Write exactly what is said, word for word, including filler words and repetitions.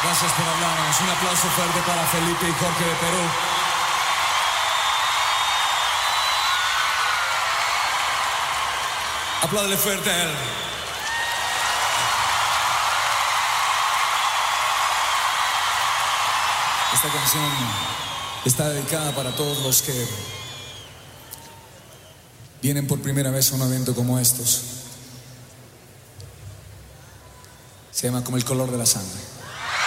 Gracias por hablarnos. Un aplauso fuerte para Felipe y Jorge de Perú. Apláudele fuerte a él. Esta canción está dedicada para todos los que vienen por primera vez a un evento como estos. Se llama Como el color de la sangre.